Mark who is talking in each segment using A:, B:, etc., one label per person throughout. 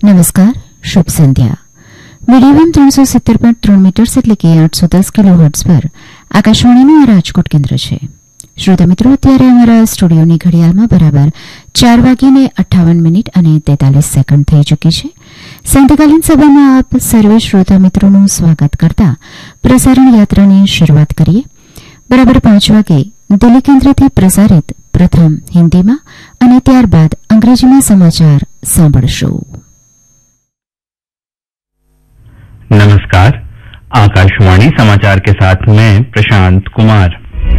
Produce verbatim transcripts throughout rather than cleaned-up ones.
A: નમસ્કાર, શુભ સંધ્યા. મીડિયમ ત્રણસો સિત્તેર પોઈન્ટ ત્રણ મીટર્સ એટલે કે આઠસો દસ કિલો હર્ટ્ઝ પર આકાશવાણીનું આ રાજકોટ કેન્દ્ર છે. શ્રોતા મિત્રો, અત્યારે અમારા સ્ટુડિયોની ઘડિયાળમાં બરાબર ચાર વાગીને અઠ્ઠાવન મિનિટ અને તેતાલીસ સેકન્ડ થઈ ચૂકી છે. સાયંકાલીન સભામાં આપ સર્વે શ્રોતા મિત્રોનું સ્વાગત કરતા પ્રસારણ યાત્રાની શરૂઆત કરીએ. બરાબર પાંચ વાગે દિલ્હી કેન્દ્રથી પ્રસારિત પ્રથમ હિન્દીમાં અને ત્યારબાદ અંગ્રેજીમાં સમાચાર સાંભળશો.
B: नमस्कार, आकाशवाणी समाचार के साथ मैं प्रशांत कुमार.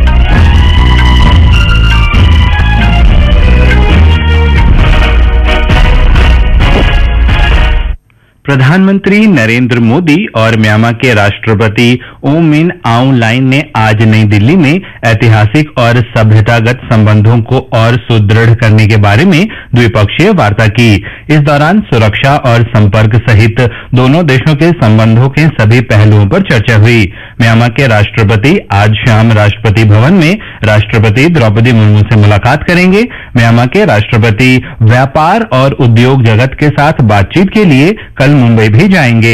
B: प्रधानमंत्री नरेंद्र मोदी और म्यांमार के राष्ट्रपति ओ मिन आउंग लाइन ने आज नई दिल्ली में ऐतिहासिक और सभ्यतागत संबंधों को और सुदृढ़ करने के बारे में द्विपक्षीय वार्ता की. इस दौरान सुरक्षा और संपर्क सहित दोनों देशों के संबंधों के सभी पहलुओं पर चर्चा हुई. म्यांमार के राष्ट्रपति आज शाम राष्ट्रपति भवन में राष्ट्रपति द्रौपदी मुर्मू से मुलाकात करेंगे. म्यांमार के राष्ट्रपति व्यापार और उद्योग जगत के साथ बातचीत के लिए कल मुंबई भी जाएंगे.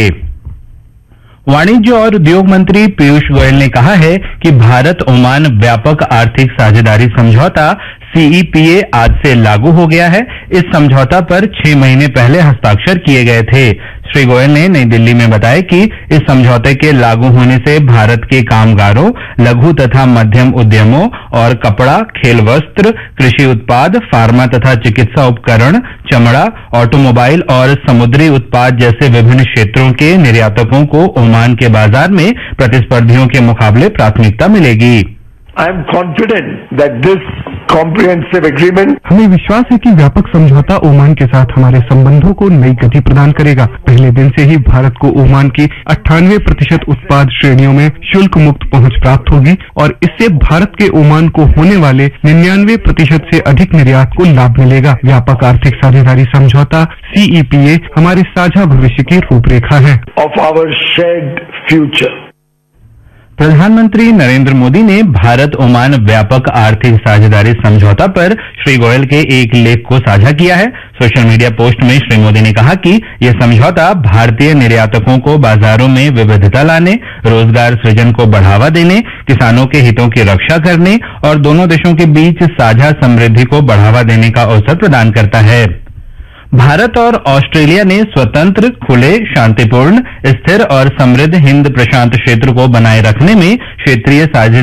B: वाणिज्य और उद्योग मंत्री पीयूष गोयल ने कहा है कि भारत ओमान व्यापक आर्थिक साझेदारी समझौता सीईपीए आज से लागू हो गया है. इस समझौता पर छह महीने पहले हस्ताक्षर किए गए थे. श्री गोयल ने नई दिल्ली में बताया कि इस समझौते के लागू होने से भारत के कामगारों, लघु तथा मध्यम उद्यमों और कपड़ा, खेल वस्त्र, कृषि उत्पाद, फार्मा तथा चिकित्सा उपकरण, चमड़ा, ऑटोमोबाइल और समुद्री उत्पाद जैसे विभिन्न क्षेत्रों के निर्यातकों को ओमान के बाजार में प्रतिस्पर्धियों के मुकाबले प्राथमिकता मिलेगी.
C: I am confident that this comprehensive agreement
D: हमें विश्वास है कि व्यापक समझौता ओमान के साथ हमारे संबंधों को नई गति प्रदान करेगा. पहले दिन से ही भारत को ओमान की अट्ठानवे प्रतिशत उत्पाद श्रेणियों में शुल्क मुक्त पहुंच प्राप्त होगी और इससे भारत के ओमान को होने वाले निन्यानवे प्रतिशत से अधिक निर्यात को लाभ मिलेगा. व्यापक आर्थिक साझेदारी समझौता सीईपीए हमारे साझा भविष्य की रूपरेखा है.
C: of our shared future.
B: प्रधानमंत्री नरेंद्र मोदी ने भारत ओमान व्यापक आर्थिक साझेदारी समझौता पर श्री गोयल के एक लेख को साझा किया है. सोशल मीडिया पोस्ट में श्री मोदी ने कहा कि यह समझौता भारतीय निर्यातकों को बाजारों में विविधता लाने, रोजगार सृजन को बढ़ावा देने, किसानों के हितों की रक्षा करने और दोनों देशों के बीच साझा समृद्धि को बढ़ावा देने का अवसर प्रदान करता है. भारत और ऑस्ट्रेलिया ने स्वतंत्र, खुले, शांतिपूर्ण, स्थिर और समृद्ध हिंद प्रशांत क्षेत्र को बनाए रखने में क्षेत्रीय साझेदारी